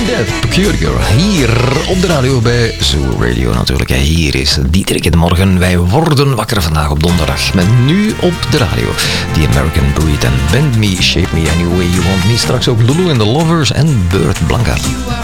Death, Peculiar. Hier op de radio bij Zoo Radio natuurlijk. Hier is Dietrich in de morgen. Wij worden wakker vandaag op donderdag. Met nu op de radio The American Breed en Bend Me, Shape Me Any Way You Want Me. Straks ook Lulu and the Lovers en Beurt Blanca.